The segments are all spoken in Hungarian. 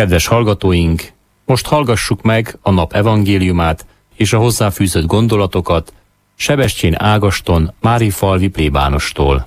Kedves hallgatóink, most hallgassuk meg a nap evangéliumát és a hozzáfűzött gondolatokat Sebestyén Ágaston, Márifalvi plébánostól.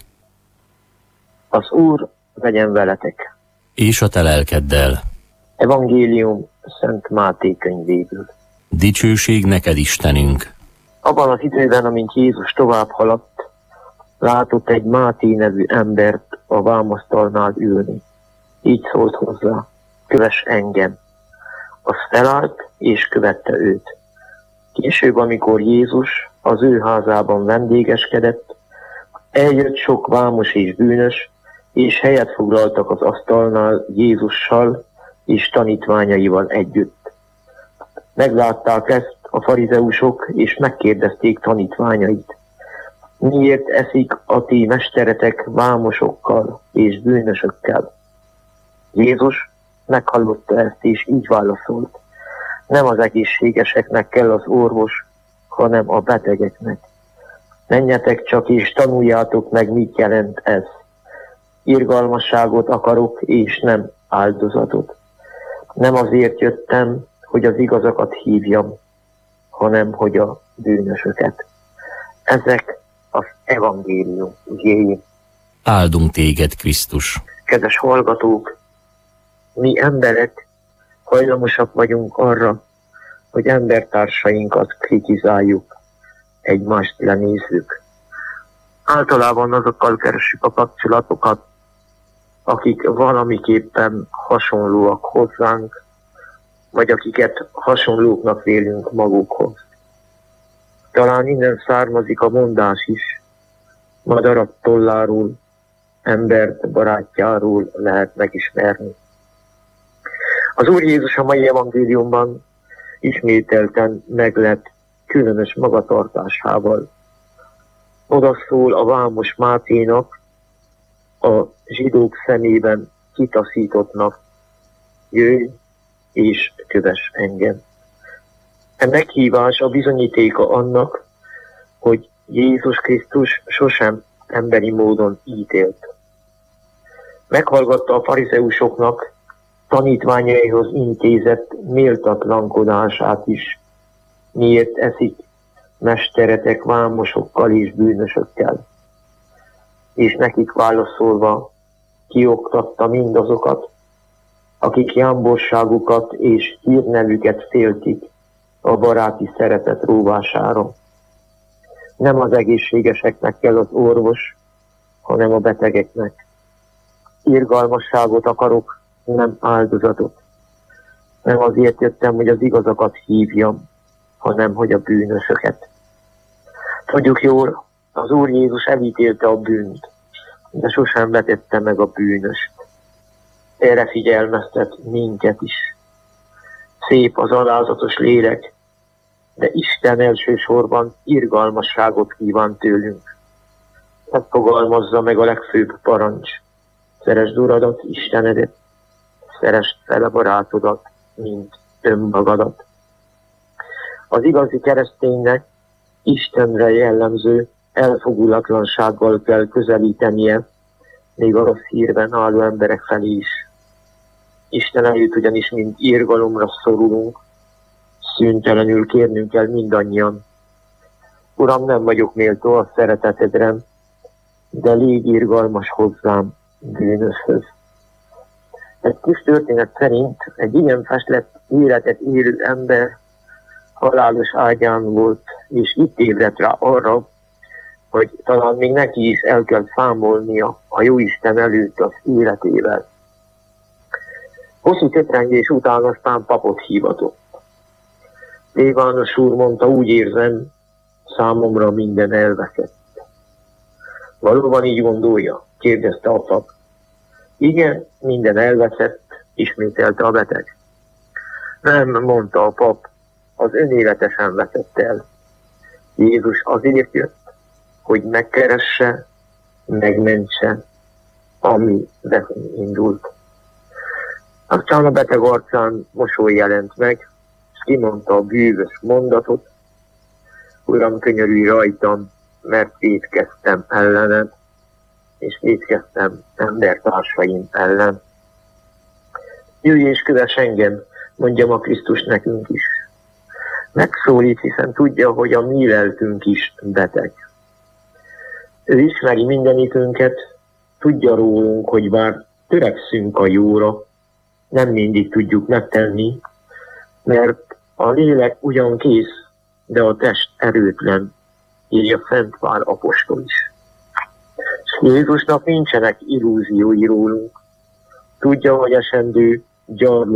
Az Úr legyen veletek! És a te lelkeddel. Evangélium Szent Máté könyvéből. Dicsőség neked, Istenünk! Abban az időben, amint Jézus tovább haladt, látott egy Máté nevű embert a vámasztalnál ülni. Így szólt hozzá: kövess engem. Az felállt és követte őt. Később, amikor Jézus az ő házában vendégeskedett, eljött sok vámos és bűnös, és helyet foglaltak az asztalnál Jézussal és tanítványaival együtt. Meglátták ezt a farizeusok, és megkérdezték tanítványait: miért eszik a ti mesteretek vámosokkal és bűnösökkel? Jézus meghallotta ezt, és így válaszolt: nem az egészségeseknek kell az orvos, hanem a betegeknek. Menjetek csak és tanuljátok meg, mit jelent ez. Irgalmasságot akarok, és nem áldozatot. Nem azért jöttem, hogy az igazakat hívjam, hanem hogy a bűnösöket. Ezek az evangélium igéi. Áldunk téged, Krisztus! Kedves hallgatók, mi emberek hajlamosak vagyunk arra, hogy embertársainkat kritizáljuk, egymást lenézzük. Általában azokkal keressük a kapcsolatokat, akik valamiképpen hasonlóak hozzánk, vagy akiket hasonlóknak vélünk magukhoz. Talán innen származik a mondás is: madarat tolláról, embert barátjáról lehet megismerni. Az Úr Jézus a mai evangéliumban ismételten meglett különös magatartásával. Oda szól a vámos Máténak, a zsidók szemében kitaszítottnak: jöjj és kövess engem. E meghívás a bizonyítéka annak, hogy Jézus Krisztus sosem emberi módon ítélt. Meghallgatta a farizeusoknak tanítványaihoz intézett méltatlankodását is. Miért eszik mesteretek vámosokkal és bűnösökkel? És nekik válaszolva kioktatta mindazokat, akik jámborságukat és hírnevüket féltik a baráti szeretet róvására. Nem az egészségeseknek kell az orvos, hanem a betegeknek. Irgalmasságot akarok, nem áldozatot. Nem azért jöttem, hogy az igazakat hívjam, hanem hogy a bűnösöket. Tudjuk jól, az Úr Jézus elítélte a bűnt, de sosem vetette meg a bűnöst. Erre figyelmeztet minket is. Szép az alázatos lélek, de Isten elsősorban irgalmasságot kíván tőlünk. Ezt fogalmazza meg a legfőbb parancs: szeresd Uradat, Istenedet, szeresd fel a barátodat, mint önmagadat. Az igazi kereszténynek Istenre jellemző elfogulatlansággal kell közelítenie, még a rossz hírben álló emberek felé is. Isten előtt ugyanis mind irgalomra szorulunk, szüntelenül kérnünk kell mindannyian: Uram, nem vagyok méltó a szeretetedre, de légy irgalmas hozzám, bűnöshöz. Egy kis történet szerint egy igen festlett életet élő ember halálos ágyán volt, és itt ébredt rá arra, hogy talán még neki is el kell számolnia a Jóisten előtt az életével. Hosszú töprengés után aztán papot hívatott. Plébános úr, mondta, úgy érzem, számomra minden elveszett. Valóban így gondolja? Kérdezte a pap. Igen, minden elveszett, ismételte a beteg. Nem, mondta a pap, az önélete sem veszett el. Jézus azért jött, hogy megkeresse, megmentse, ami veszély indult. Aztán a beteg arcán mosoly jelent meg, és kimondta a bűvös mondatot: Uram, könyörülj rajtam, mert vétkeztem ellened, és vétkeztem embertársaim ellen. Jöjj és kövess engem, mondja ma Krisztus nekünk is. Megszólít, hiszen tudja, hogy a mi lelkünk is beteg. Ő ismeri mindenikünket, tudja rólunk, hogy bár törekszünk a jóra, nem mindig tudjuk megtenni, mert a lélek ugyan kész, de a test erőtlen, írja Szent Pál apostol is. Jézusnak nincsenek illúziói rólunk. Tudja, hogy esendő gyarló